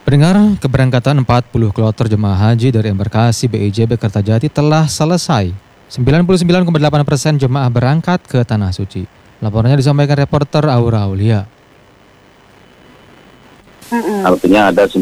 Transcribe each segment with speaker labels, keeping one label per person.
Speaker 1: Pendengar, keberangkatan 40 kloter jemaah haji dari embarkasi BIJB Kertajati telah selesai. 99,8% jemaah berangkat ke Tanah Suci. Laporannya disampaikan reporter Aura Aulia.
Speaker 2: Artinya ada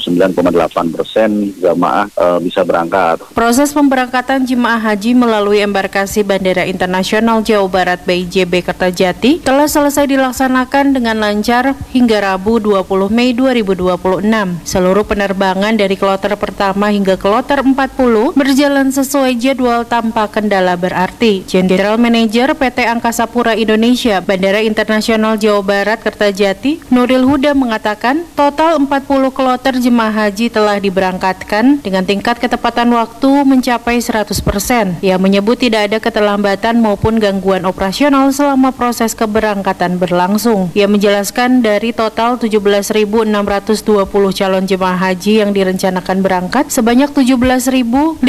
Speaker 2: 99,8% jamaah bisa berangkat.
Speaker 3: Proses pemberangkatan jemaah haji melalui embarkasi Bandara Internasional Jawa Barat BIJB Kertajati telah selesai dilaksanakan dengan lancar hingga Rabu 20 Mei 2026. Seluruh penerbangan dari kloter pertama hingga kloter 40 berjalan sesuai jadwal tanpa kendala berarti. General Manager PT Angkasa Pura Indonesia Bandara Internasional Jawa Barat Kertajati, Nuril Huda mengatakan, total 40 kloter jemaah haji telah diberangkatkan dengan tingkat ketepatan waktu mencapai 100%. Ia menyebut tidak ada keterlambatan maupun gangguan operasional selama proses keberangkatan berlangsung. Ia menjelaskan dari total 17.620 calon jemaah haji yang direncanakan berangkat, sebanyak 17.585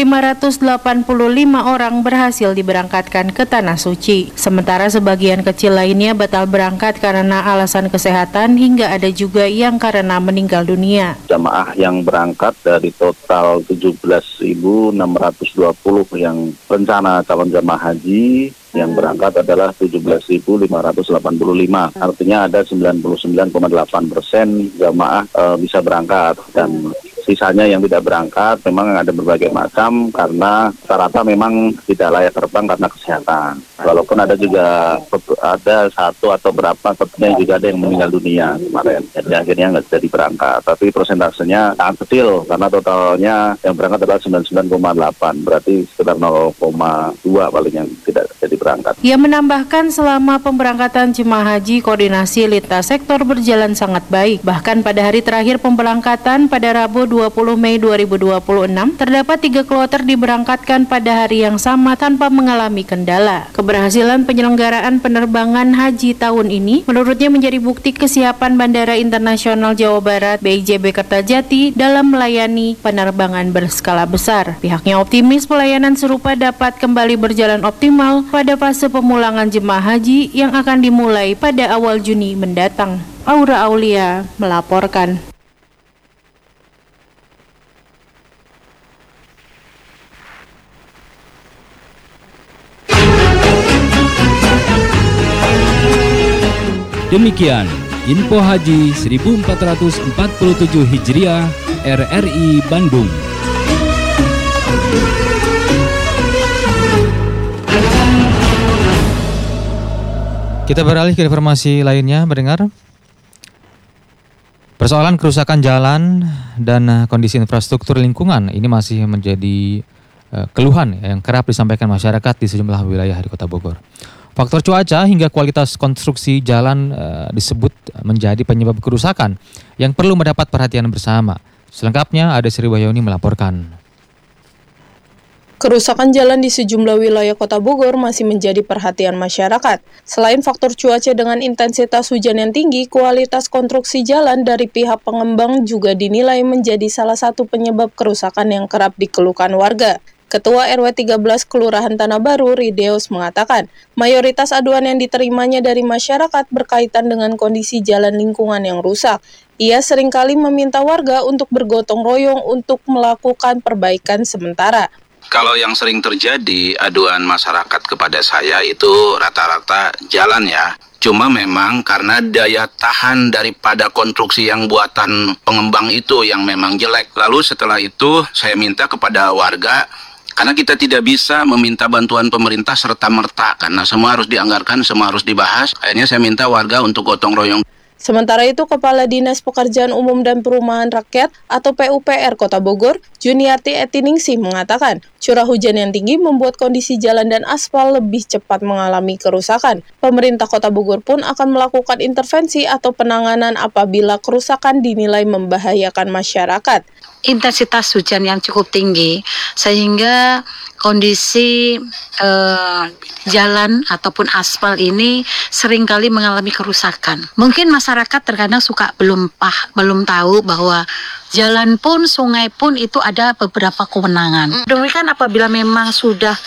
Speaker 3: orang berhasil diberangkatkan ke Tanah Suci. Sementara sebagian kecil lainnya batal berangkat karena alasan kesehatan hingga ada juga yang karena meninggal dunia.
Speaker 2: Jamaah yang berangkat dari total 17.620 yang rencana calon jamaah haji yang berangkat adalah 17.585. Artinya ada 99,8% jamaah bisa berangkat dan sisanya yang tidak berangkat memang ada berbagai macam karena rata-rata memang tidak layak terbang karena kesehatan. Walaupun ada juga satu atau berapa sepertinya juga ada yang meninggal dunia kemarin. Jadi akhirnya nggak jadi berangkat. Tapi persentasenya sangat kecil karena totalnya yang berangkat adalah 99,8. Berarti sekitar 0,2 paling yang tidak jadi berangkat.
Speaker 3: Ia menambahkan selama pemberangkatan jemaah haji, koordinasi lintas sektor berjalan sangat baik. Bahkan pada hari terakhir pemberangkatan pada Rabu 20 Mei 2026, terdapat 3 kloter diberangkatkan pada hari yang sama tanpa mengalami kendala. Keberhasilan penyelenggaraan penerbangan haji tahun ini menurutnya menjadi bukti kesiapan Bandara Internasional Jawa Barat BIJB Kertajati dalam melayani penerbangan berskala besar. Pihaknya optimis pelayanan serupa dapat kembali berjalan optimal pada fase pemulangan jemaah haji yang akan dimulai pada awal Juni mendatang. Aura Aulia melaporkan.
Speaker 4: Demikian info haji 1447 Hijriah RRI Bandung.
Speaker 1: Kita beralih ke informasi lainnya, mendengar. Persoalan kerusakan jalan dan kondisi infrastruktur lingkungan ini masih menjadi keluhan yang kerap disampaikan masyarakat di sejumlah wilayah di Kota Bogor. Faktor cuaca hingga kualitas konstruksi jalan disebut menjadi penyebab kerusakan yang perlu mendapat perhatian bersama. Selengkapnya ada Sri Wahyuni melaporkan.
Speaker 5: Kerusakan jalan di sejumlah wilayah Kota Bogor masih menjadi perhatian masyarakat. Selain faktor cuaca dengan intensitas hujan yang tinggi, kualitas konstruksi jalan dari pihak pengembang juga dinilai menjadi salah satu penyebab kerusakan yang kerap dikeluhkan warga. Ketua RW 13 Kelurahan Tanah Baru, Rideus, mengatakan, mayoritas aduan yang diterimanya dari masyarakat berkaitan dengan kondisi jalan lingkungan yang rusak. Ia seringkali meminta warga untuk bergotong royong untuk melakukan perbaikan sementara.
Speaker 6: Kalau yang sering terjadi aduan masyarakat kepada saya itu rata-rata jalan ya. Cuma memang karena daya tahan daripada konstruksi yang buatan pengembang itu yang memang jelek. Lalu setelah itu saya minta kepada warga, karena kita tidak bisa meminta bantuan pemerintah serta-merta, karena semua harus dianggarkan, semua harus dibahas. Akhirnya saya minta warga untuk gotong royong.
Speaker 5: Sementara itu, Kepala Dinas Pekerjaan Umum dan Perumahan Rakyat atau PUPR Kota Bogor, Juniarti Etiningsih mengatakan, curah hujan yang tinggi membuat kondisi jalan dan aspal lebih cepat mengalami kerusakan. Pemerintah Kota Bogor pun akan melakukan intervensi atau penanganan apabila kerusakan dinilai membahayakan masyarakat.
Speaker 7: Intensitas hujan yang cukup tinggi sehingga kondisi jalan ataupun aspal ini seringkali mengalami kerusakan. Mungkin masyarakat terkadang suka belum tahu bahwa jalan pun, sungai pun itu ada beberapa kewenangan. Demikian apabila memang sudah